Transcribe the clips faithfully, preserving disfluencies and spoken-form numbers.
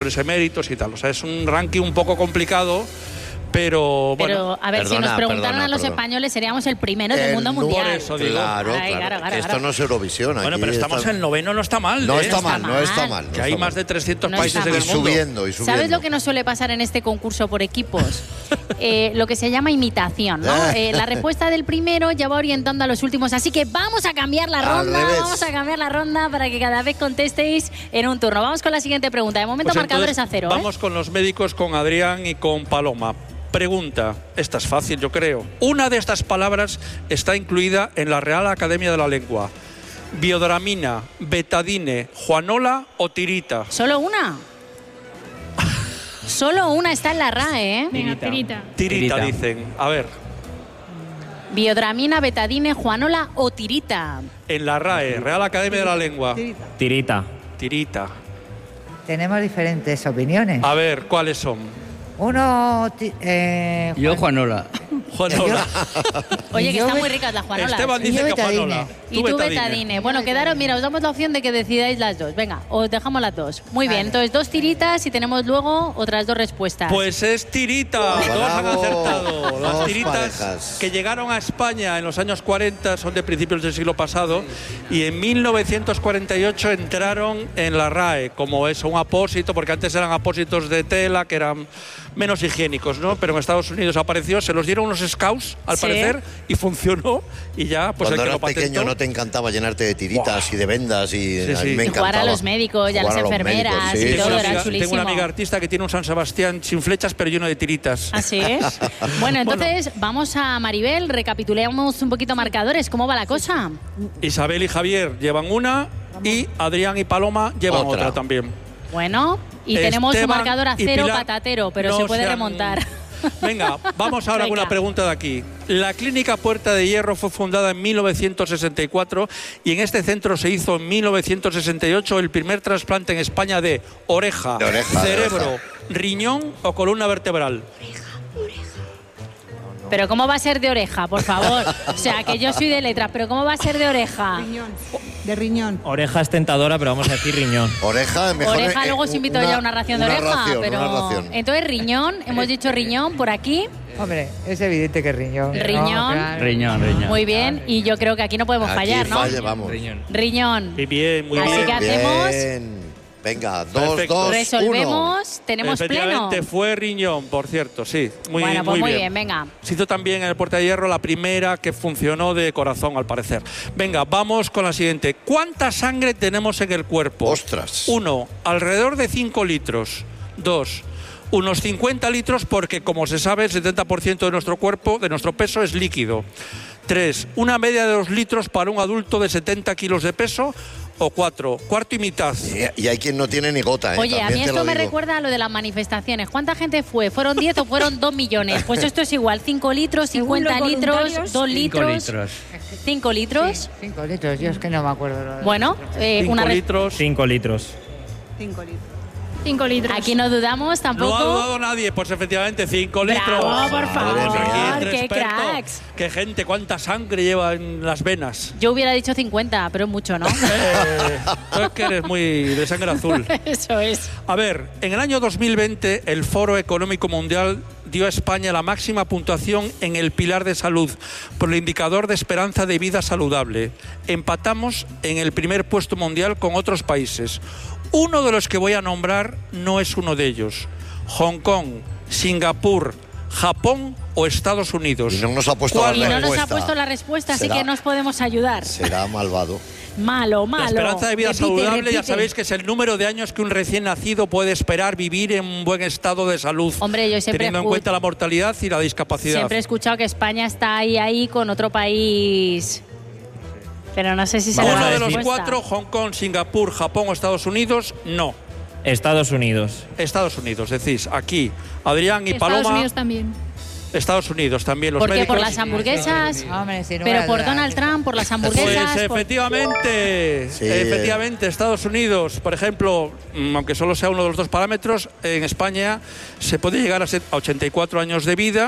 profesores eméritos y tal. O sea, es un ranking un poco complicado. Pero, pero bueno, a ver, perdona, si nos preguntaran perdona, a los perdona. españoles, seríamos el primero del mundo mundial. Por eso digo. Claro, Ay, claro. claro, claro, Esto claro. no es Eurovisión. Bueno, aquí pero estamos está... en el noveno, no está mal. No ¿eh? está, no mal, está no está mal. No que hay está más mal. de trescientos no países en el y mundo. subiendo, y subiendo. ¿Sabes lo que nos suele pasar en este concurso por equipos? eh, lo que se llama imitación, ¿no? Eh, la respuesta del primero ya va orientando a los últimos. Así que vamos a cambiar la ronda, vamos a cambiar la ronda para que cada vez contestéis en un turno. Vamos con la siguiente pregunta. De momento, pues marcadores entonces, a cero. Vamos ¿eh? con los médicos, con Adrián y con Paloma. Pregunta, esta es fácil, yo creo. Una de estas palabras está incluida en la Real Academia de la Lengua. Biodramina, betadine, juanola o tirita. ¿Solo una? Solo una está en la R A E, ¿eh? Venga, tirita. Tirita, tirita, dicen. A ver. Biodramina, betadine, juanola o tirita. En la R A E, Real Academia de la Lengua. Tirita. Tirita. Tirita. Tenemos diferentes opiniones. A ver, ¿cuáles son? Uno... Eh, Yo, Juanola. Juanola. Oye, que están muy ricas las juanolas. Esteban dice que Juanola. Y tú betadine. betadine. Bueno, quedaros, mira, os damos la opción de que decidáis las dos. Venga, os dejamos las dos. Muy vale. bien, entonces dos tiritas y tenemos luego otras dos respuestas. Pues es tirita. Bravo. Todos han acertado. Las Dos tiritas parejas. que llegaron a España en los años cuarenta son de principios del siglo pasado y en mil novecientos cuarenta y ocho entraron en la R A E como es un apósito, porque antes eran apósitos de tela que eran menos higiénicos, ¿no? Pero en Estados Unidos apareció, se los dieron unos scouts, al sí. parecer, y funcionó, y ya, pues Cuando el que eras lo patentó... pequeño no te encantaba llenarte de tiritas wow. y de vendas y sí, sí. me y jugar a los médicos y a las enfermeras médicos, sí, y todo, sí, era sí. chulísimo. Tengo una amiga artista que tiene un San Sebastián sin flechas, pero lleno de tiritas. Así es. Bueno, entonces bueno. vamos a Maribel, recapitulemos un poquito marcadores, ¿cómo va la cosa? Isabel y Javier llevan una y Adrián y Paloma llevan otra, otra también. Bueno, y Esteban tenemos un marcador a cero Pilar, patatero, pero no se puede sean... remontar. Venga, vamos ahora Venga. con una pregunta de aquí. La Clínica Puerta de Hierro fue fundada en mil novecientos sesenta y cuatro y en este centro se hizo en mil novecientos sesenta y ocho el primer trasplante en España de oreja, de oreja cerebro, de oreja. riñón o columna vertebral. Oreja, oreja. Pero ¿cómo va a ser de oreja, por favor? O sea, que yo soy de letras, pero ¿cómo va a ser de oreja? Riñón. De riñón. Oreja es tentadora, pero vamos a decir riñón. Oreja, mejor. Oreja, eh, luego os invito una, ya a una ración de una oreja. Ración, pero una ración. Entonces, riñón, hemos dicho riñón por aquí. Hombre, es evidente que riñón. Riñón. No, claro. Riñón, riñón. Muy bien, y yo creo que aquí no podemos Aquí fallar, ¿no? Falle, vamos. Riñón. Riñón. Muy bien, muy Así bien. que hacemos... Bien. Venga, dos, Perfecto. dos, Resolvemos, uno. tenemos pleno. Efectivamente, fue riñón, por cierto, sí. Muy, bueno, pues muy, muy bien. bien, venga. Se hizo también en el Puerta de Hierro la primera que funcionó de corazón, al parecer. Venga, vamos con la siguiente. ¿Cuánta sangre tenemos en el cuerpo? Ostras. Uno, alrededor de cinco litros. Dos, unos cincuenta litros porque, como se sabe, el setenta por ciento de nuestro cuerpo, de nuestro peso, es líquido. Tres, una media de dos litros para un adulto de setenta kilos de peso. O cuatro, cuarto y mitad. Y, y hay quien no tiene ni gota, ¿eh? Oye, También a mí te esto lo me digo. recuerda a lo de las manifestaciones. ¿Cuánta gente fue? ¿Fueron diez o fueron dos millones? Pues esto es igual, cinco litros, cincuenta litros, dos litros, litros. cinco litros. Sí, cinco litros, yo es que no me acuerdo. Bueno, eh, Cinco una re- litros. Cinco litros. Cinco litros. Cinco litros. Aquí no dudamos tampoco. No ha dudado nadie, pues efectivamente, cinco litros. Bravo, por Madre favor, mía, entre qué expertos. cracks. Qué gente, cuánta sangre lleva en las venas. Yo hubiera dicho cincuenta, pero es mucho, ¿no? Eh, tú es que eres muy de sangre azul. Eso es. A ver, en el año dos mil veinte el Foro Económico Mundial dio a España la máxima puntuación en el pilar de salud por el indicador de esperanza de vida saludable. Empatamos en el primer puesto mundial con otros países. Uno de los que voy a nombrar no es uno de ellos. Hong Kong, Singapur, Japón o Estados Unidos. Y no nos ha puesto la Y no respuesta. nos ha puesto la respuesta, así Será- que nos podemos ayudar. Será malvado. Malo, malo. La esperanza de vida Repite, saludable, repite. ya sabéis que es el número de años que un recién nacido puede esperar vivir en un buen estado de salud. Hombre, yo siempre teniendo en escu- cuenta la mortalidad y la discapacidad. Siempre he escuchado que España está ahí, ahí con otro país. Pero no sé si será Uno la de los respuesta. cuatro, Hong Kong, Singapur, Japón o Estados Unidos, no. Estados Unidos. Estados Unidos, decís, aquí, Adrián y Estados Paloma. Unidos también. Estados Unidos también, los ¿Por qué? médicos. ¿Por las hamburguesas? Hombre, sin lugar ¿Pero a por dudas. Donald Trump? ¿Por las Pues hamburguesas? por- efectivamente, Sí. efectivamente, Estados Unidos, por ejemplo, mm, aunque solo sea uno de los dos parámetros, en España se puede llegar a ser- a ochenta y cuatro años de vida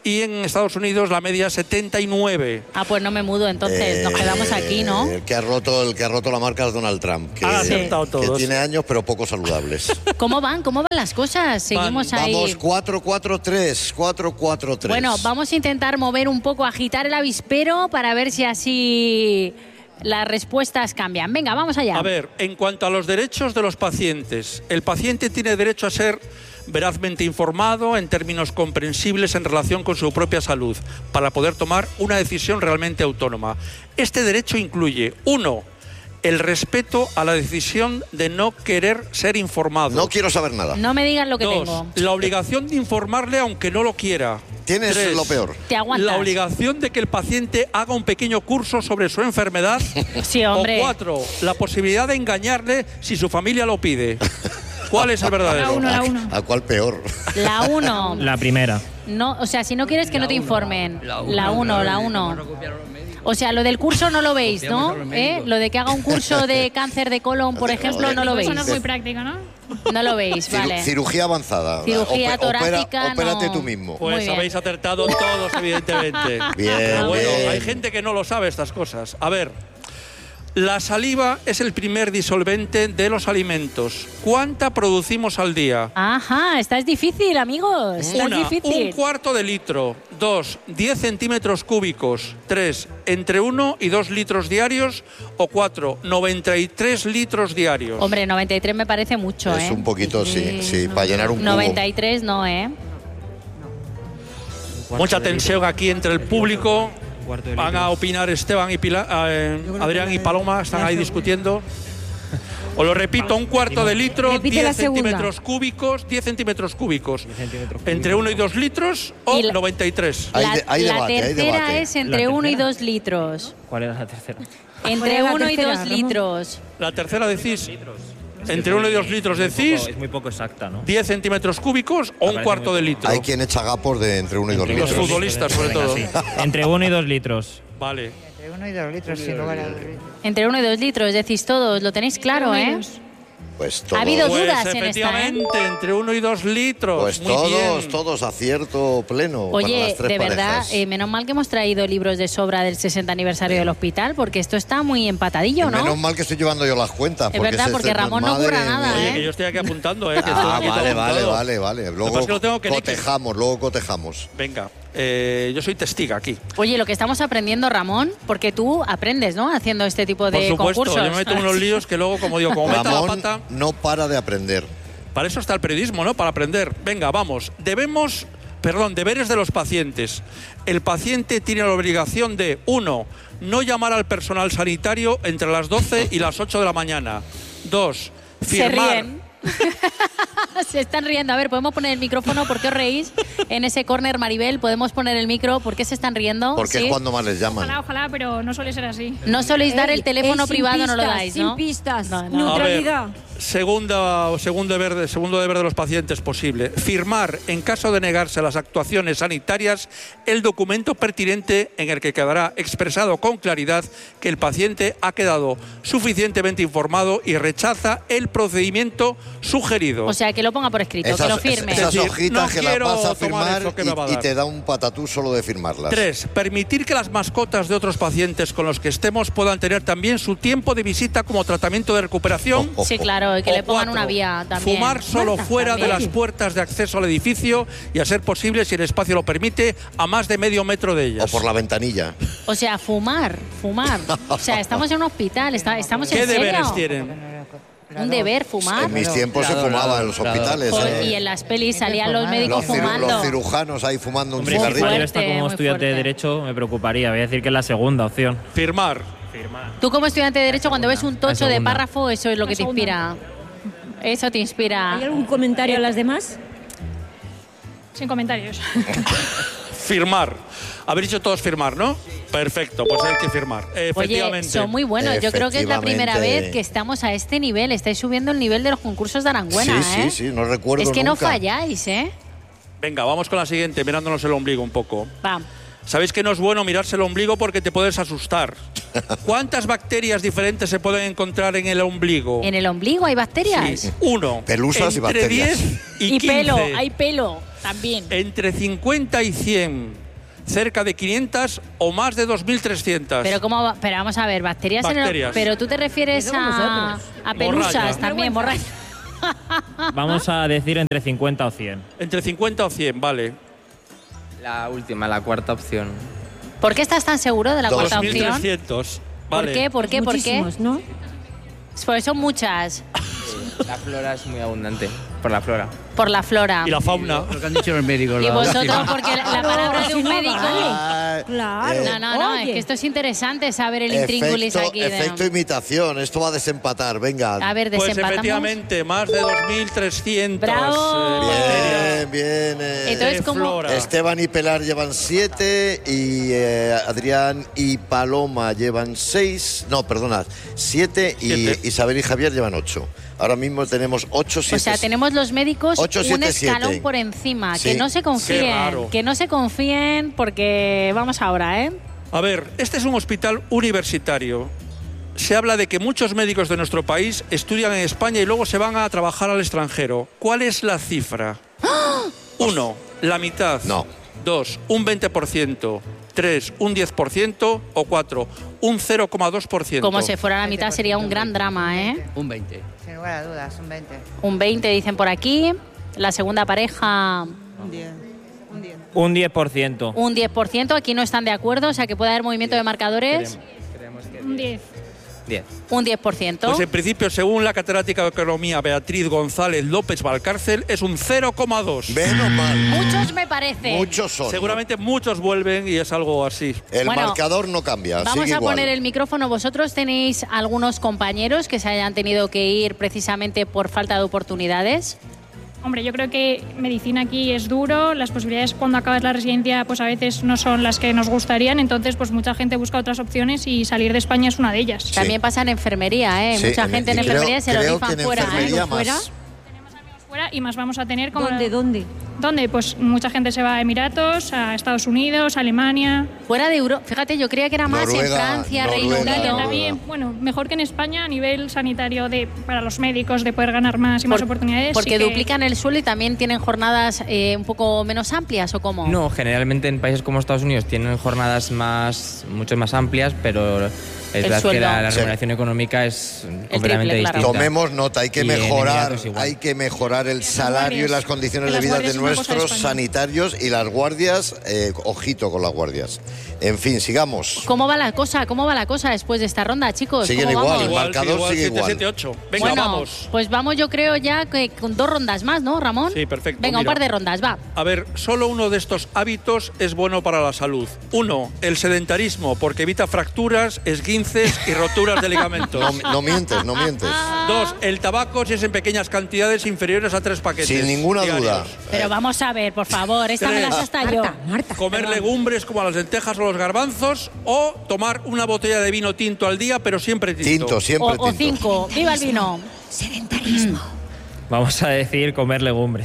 y en Estados Unidos la media es setenta y nueve. Ah, pues no me mudo, entonces nos quedamos aquí, ¿no? El que ha roto, el que ha roto la marca es Donald Trump, que, Ha acertado todos. que tiene años pero poco saludables. ¿Cómo van? ¿Cómo van las cosas? Seguimos ahí. Vamos cuatro cuatro tres, cuatro cuatro tres. Bueno, vamos a intentar mover un poco, agitar el avispero para ver si así las respuestas cambian. Venga, vamos allá. A ver, en cuanto a los derechos de los pacientes, el paciente tiene derecho a ser verazmente informado en términos comprensibles en relación con su propia salud para poder tomar una decisión realmente autónoma. Este derecho incluye, uno, el respeto a la decisión de no querer ser informado. No quiero saber nada. No me digas lo que Dos, tengo. la obligación de informarle aunque no lo quiera. Tienes Tres, lo peor. Te aguantas. la obligación de que el paciente haga un pequeño curso sobre su enfermedad. Sí, hombre. O cuatro, la posibilidad de engañarle si su familia lo pide. ¿Cuál es el verdadero? La uno, la uno. ¿A cuál peor? La uno. La primera. No, o sea, si no quieres que no te informen. La uno, la uno. O sea, lo del curso no lo veis, ¿no? ¿Eh? Lo de que haga un curso de cáncer de colon, por ejemplo, no lo veis. Eso no es muy práctico, ¿no? No lo veis, Ciru- vale. Cirugía avanzada. Cirugía Ope- opera- torácica, Opérate no. tú mismo. Pues Muy bien. habéis acertado todos, evidentemente. Bien, Pero bueno, bien. hay gente que no lo sabe estas cosas. A ver, la saliva es el primer disolvente de los alimentos. ¿Cuánta producimos al día? Ajá, esta es difícil, amigos. Esta Una, es difícil. un cuarto de litro. Dos, diez centímetros cúbicos. Tres, entre uno y dos litros diarios. O cuatro, noventa y tres litros diarios. Hombre, noventa y tres me parece mucho, ¿eh? Es un poquito, sí, sí, para llenar un cubo. noventa y tres no, ¿eh? Mucha tensión aquí entre el público. Cuarto de Van litro. a opinar Esteban y Pila- eh, Adrián y Paloma, están ahí discutiendo. Os lo repito, un cuarto de litro, Repite la diez segunda. centímetros cúbicos, diez centímetros cúbicos. centímetros Entre cúbicos. uno y dos litros o Y la- noventa y tres. Hay la de- hay la debate, hay tercera debate. es entre ¿La uno y tercera? dos litros. ¿Cuál era la tercera? Entre era la uno y tercera, dos Ramón? litros. La tercera decís, entre uno y dos litros decís, Es muy poco exacta, ¿no? diez centímetros cúbicos o un parece cuarto muy de litro. Hay quien echa gapos de entre uno y dos Entre Los litros. uno y dos futbolistas, sobre Venga, todo. sí. Entre uno y dos litros. Vale. Entre uno y dos litros, sin lugar a dudas. Entre uno y dos litros, decís todos. Lo tenéis claro, ¿eh? Pues todos. Ha habido Pues dudas en esta, ¿eh? efectivamente, entre uno y dos litros. Pues Muy todos, bien. todos acierto pleno. para Oye, las tres de verdad, parejas. eh, menos mal que hemos traído libros de sobra del sesenta aniversario del hospital, porque esto está muy empatadillo, ¿no? Menos mal que estoy llevando yo las cuentas. Es verdad, ese- porque este- Ramón no madre curra nada, mía. Oye, ¿eh? que yo estoy aquí apuntando, ¿eh? Que estoy Ah, aquí vale, vale, apuntado. vale, vale. que pasa Luego es que lo tengo que leer. cotejamos, luego cotejamos. Venga, eh, yo soy testiga aquí. Oye, lo que estamos aprendiendo, Ramón, porque tú aprendes, ¿no? Haciendo este tipo de Por supuesto, concursos. yo me meto en unos líos que luego, como digo, como meta la Ramón pata... no para de aprender. Para eso está el periodismo, ¿no? Para aprender. Venga, vamos. Debemos, perdón, deberes de los pacientes. El paciente tiene la obligación de, uno, no llamar al personal sanitario entre las doce y las ocho de la mañana. Dos, Se firmar. ríen. Se están riendo. A ver, ¿podemos poner el micrófono? ¿Por qué os reís? En ese córner, Maribel, ¿podemos poner el micro? ¿Por qué se están riendo? Porque ¿Sí? es cuando más les llaman. Ojalá, ojalá, pero no suele ser así. No soléis dar el Ey, teléfono ey, sin privado, no lo pistas, dais, sin ¿no? pistas. No, no. A Neutralidad. ver, segunda, segundo, deber de, segundo deber de los pacientes posible. Firmar, en caso de negarse a las actuaciones sanitarias, el documento pertinente en el que quedará expresado con claridad que el paciente ha quedado suficientemente informado y rechaza el procedimiento sugerido. O sea, que lo ponga por escrito, que lo firme. esas Es decir, hojitas no que las quiero vas a tomar firmar eso que me va a y, y dar. te da un patatú solo de firmarlas. Tres, permitir que las mascotas de otros pacientes con los que estemos puedan tener también su tiempo de visita como tratamiento de recuperación. Oh, oh, Sí, oh. claro, y que O le pongan cuatro, una vía también. Fumar solo Marta, fuera de también. las puertas de acceso al edificio y, a ser posible, si el espacio lo permite, a más de medio metro de ellas. O por la ventanilla. O sea, fumar, fumar. O sea, estamos en un hospital, está- estamos ¿Qué en serio. deberes tienen? Un deber, fumar. En mis tiempos se Claro, fumaba claro, en los claro. hospitales. Joder, eh. y en las pelis salían los Los médicos los, ciru- fumando. los cirujanos ahí fumando un Hombre, si cigarrillo. Mario está fuerte, como muy estudiante de fuerte. Derecho, me preocuparía. Voy a decir que es la segunda opción. Firmar. Tú como estudiante de Derecho, cuando ves un La tocho de segunda. párrafo, eso es lo La que te segunda. inspira. Eso te inspira. ¿Hay algún comentario a las demás? Sin comentarios. Firmar. Habéis dicho todos firmar, ¿no? Perfecto, pues hay que firmar. Oye, Efectivamente. son muy buenos. Yo creo que es la primera Efectivamente. vez que estamos a este nivel. Estáis subiendo el nivel de los concursos de Aranguena, Sí, ¿eh? sí, sí, no recuerdo Es que no nunca. falláis, ¿eh? Venga, vamos con la siguiente, mirándonos el ombligo un poco. Va. Sabéis que no es bueno mirarse el ombligo porque te puedes asustar. ¿Cuántas bacterias diferentes se pueden encontrar en el ombligo? ¿En el ombligo hay bacterias? Sí, uno. Pelusas y entre bacterias. diez y, Y quince. pelo, hay pelo también. Entre cincuenta y cien. Cerca de quinientas o más de dos mil trescientas. Pero cómo va- pero vamos a ver, bacterias, en el- Bacterias. pero tú te refieres a, a pelusas Morralla. también, morralla. Vamos a decir entre cincuenta o cien. Entre cincuenta o cien, vale. La última, la cuarta opción. ¿Por qué estás tan seguro de la Dos cuarta dos mil opción? trescientos. ¿Por Vale. qué? ¿Por qué? ¿Por qué? Muchísimos, ¿no? Pues son muchas. La flora es muy abundante, por la flora. Por la flora. Y la fauna. Lo que han dicho los médicos. Y la vosotros, última. porque la, la palabra de un Si no médico. vale. Ah, Claro. eh, No, no, no, es Oye. que esto es interesante saber el intríngulis efecto, aquí. de- efecto imitación. Esto va a desempatar. Venga. A ver, Pues desempatamos. efectivamente, más de dos mil trescientas ¡Bravo! bacterias. Bien, bien. eh. Entonces, de ¿cómo? flora. Esteban y Pelar llevan siete y eh, Adrián y Paloma llevan seis. No, perdona, siete y Siete. Isabel y Javier llevan ocho. Ahora mismo tenemos ocho, siete. O sea, tenemos los médicos Ocho, un siete, escalón siete. por encima. Sí. Que no se Qué confíen. raro. Que no se confíen porque vamos ahora, ¿eh? A ver, este es un hospital universitario. Se habla de que muchos médicos de nuestro país estudian en España y luego se van a trabajar al extranjero. ¿Cuál es la cifra? Uno, la mitad. No. Dos, un veinte por ciento. Tres, un diez por ciento. O cuatro, un cero coma dos por ciento. Como se fuera a la mitad sería un gran drama, ¿eh? Un veinte. Sin lugar a dudas, un veinte. Un veinte dicen por aquí. La segunda pareja Un diez. Un diez. Un diez por ciento. un diez por ciento. Aquí no están de acuerdo, o sea que puede haber movimiento de marcadores. Creemos que Un diez. diez. Un diez por ciento. Pues en principio, según la catedrática de Economía Beatriz González López Valcárcel, es un cero coma dos. Menos mal. Muchos me parece. Muchos son. Seguramente muchos vuelven y es algo así. El Bueno, marcador no cambia. Vamos sigue a igual. poner el micrófono. ¿Vosotros tenéis algunos compañeros que se hayan tenido que ir precisamente por falta de oportunidades? Hombre, yo creo que medicina aquí es duro, las posibilidades cuando acabas la residencia pues a veces no son las que nos gustarían, entonces pues mucha gente busca otras opciones y salir de España es una de ellas. También pasa en enfermería, ¿eh? Sí, Mucha en- gente en y creo- enfermería se lo creo rifan que en fuera. enfermería ¿eh? más. Fuera. Fuera y más vamos a tener como... ¿Dónde, dónde? ¿Dónde? Pues mucha gente se va a Emiratos, a Estados Unidos, a Alemania. Fuera de Europa. Fíjate, yo creía que era más Noruega, en Francia, Reino Noruega. Unido. Noruega. También, bueno, mejor que en España a nivel sanitario de para los médicos de poder ganar más y más Por- oportunidades. Porque sí que- duplican el suelo y también tienen jornadas eh, un poco menos amplias, ¿o cómo? No, generalmente en países como Estados Unidos tienen jornadas más, mucho más amplias, pero es El verdad que sueldo. la, la Sí. remuneración económica es completamente triple, claro. distinta. Tomemos nota, hay que Y en mejorar, Emiratos igual. hay que mejorar el salario y las condiciones Que de las vida de guardias es una cosa de nuestros España. sanitarios y las guardias, eh, ojito con las guardias. En fin, sigamos. ¿Cómo va la cosa? ¿Cómo va la cosa después de esta ronda, chicos? Siguen ¿Cómo igual, vamos? el marcador sigue siete, igual. siete, ocho. Venga, Bueno, vamos. pues vamos yo creo ya que con dos rondas más, ¿no, Ramón? Sí, perfecto, Venga, un mira. par de rondas, va. A ver, solo uno de estos hábitos es bueno para la salud. Uno, el sedentarismo, porque evita fracturas, esguinces y roturas de ligamentos. No, no mientes, no mientes. Dos, el tabaco si es en pequeñas cantidades inferiores a tres paquetes. Sin ninguna diarios. duda. Pero vamos a ver, por favor, esta me Tres. la sé hasta yo. Marta, Marta. Comer Perdón. legumbres como las lentejas o los garbanzos o tomar una botella de vino tinto al día, pero siempre tinto. Tinto, O, siempre o tinto. cinco. ¡Viva el vino! Sedentarismo. Vamos a decir comer legumbres.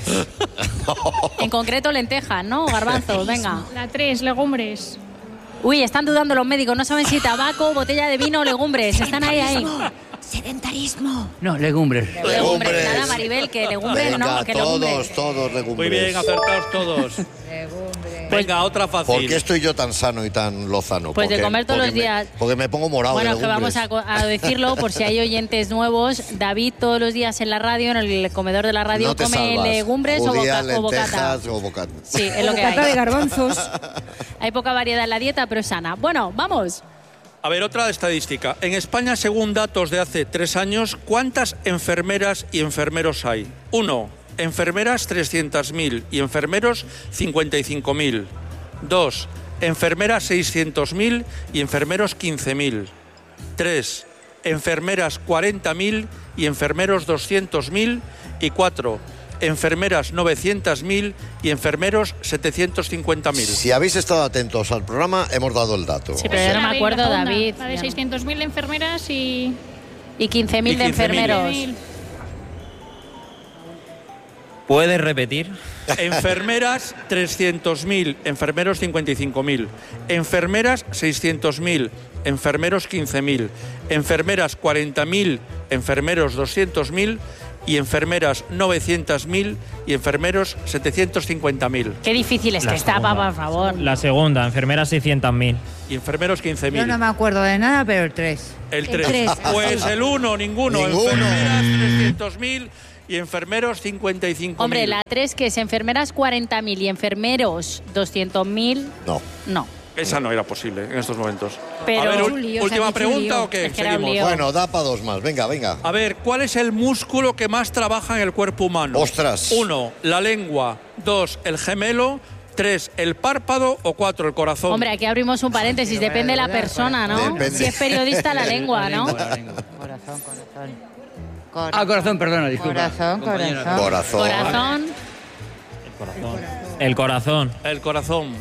En concreto lentejas, ¿no? Garbanzos, venga. La tres, legumbres. Uy, están dudando los médicos, no saben si tabaco, botella de vino o legumbres. Están ahí, ahí. Sedentarismo. No, legumbres. Legumbres. Nada, Maribel, que legumbres Venga, no, que todos, legumbres. todos legumbres. Muy bien, acertados todos. Venga, otra fácil. ¿Por qué estoy yo tan sano y tan lozano? Pues de Porque- comer todos porque los me- días. porque me pongo morado Bueno, de que vamos legumbres. a, co- a decirlo por si hay oyentes nuevos. David todos los días en la radio, en el comedor de la radio, No te come salvas. legumbres o, Judías, boca- o bocata. lentejas o bocata. Sí, es lo que Bocata de hay. garbanzos. Hay poca variedad en la dieta, pero es sana. Bueno, vamos. A ver, otra estadística. En España, según datos de hace tres años, ¿cuántas enfermeras y enfermeros hay? Uno, enfermeras trescientas mil y enfermeros cincuenta y cinco mil. Dos, enfermeras seiscientos mil y enfermeros quince mil. Tres, enfermeras cuarenta mil y enfermeros doscientos mil. Y cuatro, enfermeras novecientos mil y enfermeros setecientos cincuenta mil. Si habéis estado atentos al programa, hemos dado el dato. Sí, pero yo no La me de acuerdo, la segunda, David. La de Ya no. seiscientos mil enfermeras y... Y quince mil Y de quince mil. enfermeros. mil. ¿Puedes repetir? Enfermeras, trescientos mil. Enfermeros, cincuenta y cinco mil. Enfermeras, seiscientos mil. Enfermeros, quince mil. Enfermeras, cuarenta mil. Enfermeros, doscientos mil. Y enfermeras, novecientos mil. Y enfermeros, setecientos cincuenta mil. Qué difícil es La que está, segunda. por favor. La segunda, enfermeras seiscientos mil. Y enfermeros, quince mil. Yo no me acuerdo de nada, pero el tres. El El tres. tres. Pues el uno, ninguno. Ninguno. Enfermeras, trescientos mil. Y enfermeros, cincuenta y cinco mil. Hombre, la tres, que es enfermeras cuarenta mil y enfermeros doscientos mil. No. No. Esa no era posible en estos momentos. Pero- a ver, Es ul- un lío, se ha última dicho un pregunta lío. o qué? Es que era un Seguimos. lío. Bueno, da para dos más. Venga, venga. A ver, ¿cuál es el músculo que más trabaja en el cuerpo humano? Ostras. Uno, la lengua. Dos, el gemelo. Tres, el párpado. O cuatro, el corazón. Hombre, aquí abrimos un paréntesis, Sí, depende de la vaya, persona, ¿no? Depende. Si es periodista, la lengua, ¿no? Corazón, corazón. Cor- Ah, corazón, perdona, disculpa. Corazón, compañera. corazón. Corazón. Corazón, El corazón. El corazón.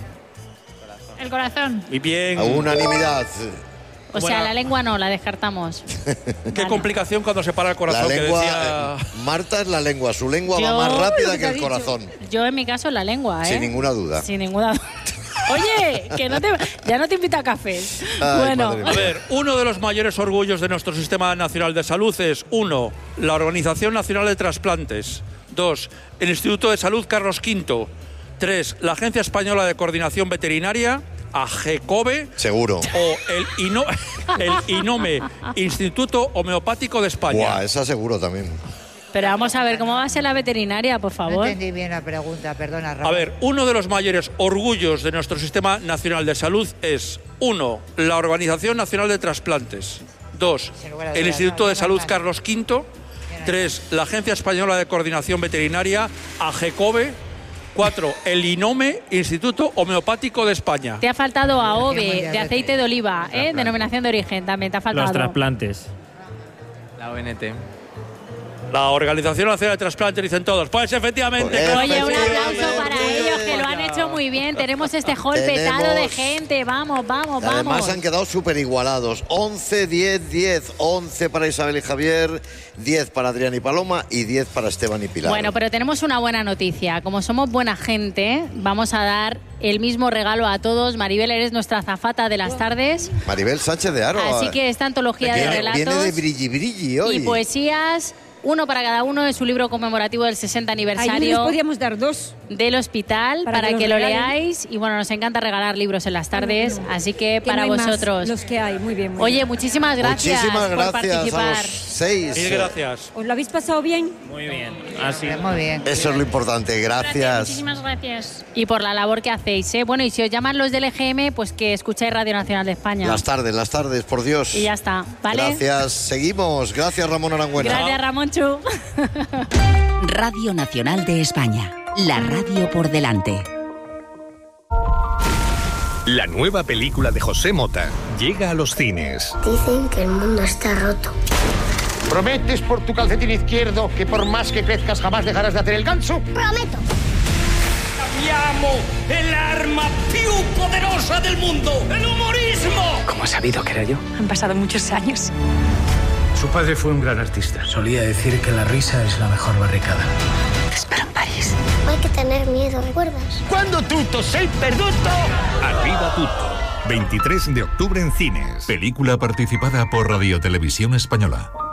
El corazón. Y bien. A unanimidad. o sea, Buena. la lengua no, la descartamos. Qué Vale. complicación cuando se para el La corazón. que lengua. decía... eh, Marta es la lengua. Su lengua Yo- va más rápida lo que que ha el dicho. corazón. Yo en mi caso la lengua, ¿eh? Sin ninguna duda. Sin ninguna duda. Oye, que no te, ya no te invito a cafés. Ay, bueno, madre A mía. ver, uno de los mayores orgullos de nuestro Sistema Nacional de Salud es, uno, la Organización Nacional de Trasplantes. Dos, el Instituto de Salud Carlos quinto. Tres, la Agencia Española de Coordinación Veterinaria, AGECOVE. Seguro. O el, INO, el INOME, Instituto Homeopático de España. Buah, esa seguro también. pero vamos a ver cómo va a ser la veterinaria, por No favor. entendí bien la pregunta, perdona, A Ramón. ver, uno de los mayores orgullos de nuestro Sistema Nacional de Salud es, uno, la Organización Nacional de Trasplantes. Dos, Sin lugar a el dudas, Instituto no, de no, Salud no. Carlos quinto. Tres, la Agencia Española de Coordinación Veterinaria, AGECOVE. Cuatro, el INOME, Instituto Homeopático de España. Te ha faltado A O B E, Mundial de de aceite de oliva, ¿eh? Denominación de origen, también te ha faltado. Los trasplantes. La O N T. La Organización Nacional de Trasplantes, dicen todos. Pues efectivamente. Pues, claro. Oye, un Efectivamente. aplauso para ellos, que lo han hecho muy bien. Tenemos este hall petado de Tenemos- gente. Vamos, vamos, Además vamos. han quedado súper igualados. once, diez, diez. once para Isabel y Javier, diez para Adrián y Paloma y diez para Esteban y Pilar. Bueno, pero tenemos una buena noticia. Como somos buena gente, vamos a dar el mismo regalo a todos. Maribel, eres nuestra azafata de las tardes. Maribel Sánchez de Aro. Así que esta antología de viene, relatos viene de brilli brilli hoy. y poesías, uno para cada uno, de su libro conmemorativo del sesenta Ahí les aniversario podríamos dar dos. del hospital Para para, que que, los lo regalen. leáis. Y bueno, nos encanta regalar libros en las tardes, así que, Que para no hay más, vosotros. los que hay, muy bien. Muy Oye, bien. muchísimas gracias, Muchísimas por gracias participar. a los seis. Mil gracias. ¿Os lo habéis pasado bien? Muy bien. Así. Muy bien. Eso es lo importante. Gracias, Gracias. muchísimas gracias. Y por la labor que hacéis, ¿eh? Bueno, y si os llaman los del E G M, pues que escucháis Radio Nacional de España. Las tardes, las tardes, por Dios. Y ya está, ¿vale? Gracias. Seguimos. Gracias, Ramón Arangüena. Gracias, Ramonchu. Radio Nacional de España. La radio por delante. La nueva película de José Mota llega a los cines. Dicen que el mundo está roto. ¿Prometes por tu calcetín izquierdo que por más que crezcas jamás dejarás de hacer el ganso? ¡Prometo! ¡Llamo el arma più poderosa del mundo! ¡El humorismo! ¿Cómo has sabido que era yo? Han pasado muchos años. Su padre fue un gran artista. Solía decir que la risa es la mejor barricada. Te espero en París. No hay que tener miedo, ¿recuerdas? Cuando tutto sei perduto. Arriba tutto. veintitrés de octubre en cines. Película participada por Radio Televisión Española.